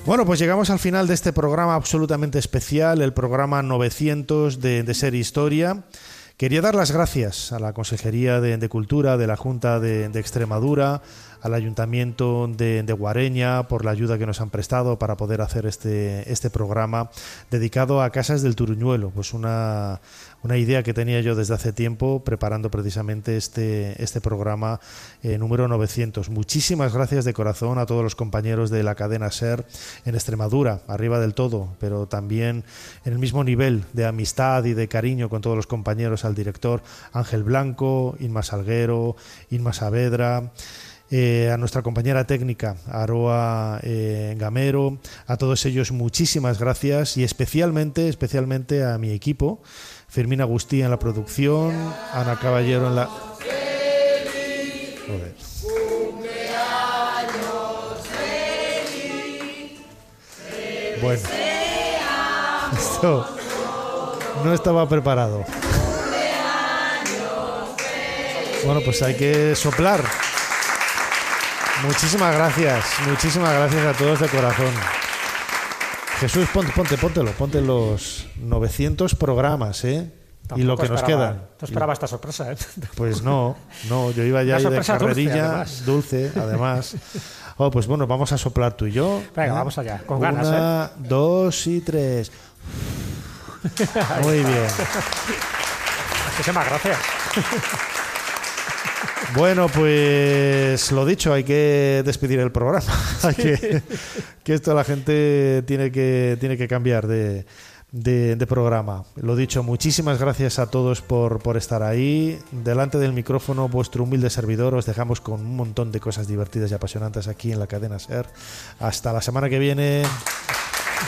Bueno, pues llegamos al final de este programa absolutamente especial, el programa 900 de Ser Historia. Quería dar las gracias a la Consejería de Cultura de la Junta de Extremadura, al Ayuntamiento de Guareña por la ayuda que nos han prestado para poder hacer este programa dedicado a Casas del Turuñuelo. Pues una idea que tenía yo desde hace tiempo preparando precisamente este programa número 900. Muchísimas gracias de corazón a todos los compañeros de la cadena SER en Extremadura, arriba del todo, pero también en el mismo nivel de amistad y de cariño con todos los compañeros, al director Ángel Blanco, Inma Salguero, Inma Saavedra, a nuestra compañera técnica Aroa Gamero, a todos ellos muchísimas gracias, y especialmente a mi equipo, Fermín Agustí en la producción, Ana Caballero en la... Joder. Bueno, esto no estaba preparado. Bueno, pues hay que soplar. Muchísimas gracias a todos de corazón. Jesús, ponte los 900 programas, y lo que nos queda. No esperaba esta sorpresa, Pues no, yo iba ya ahí de carrerilla, dulce, además. Oh, pues bueno, vamos a soplar tú y yo. Venga, vamos allá, con ganas. 1, 2 y 3. Muy bien. Muchísimas gracias. Bueno, pues lo dicho, hay que despedir el programa. Hay que esto la gente tiene que cambiar de programa. Lo dicho, muchísimas gracias a todos por estar ahí. Delante del micrófono, vuestro humilde servidor, os dejamos con un montón de cosas divertidas y apasionantes aquí en la cadena SER. Hasta la semana que viene.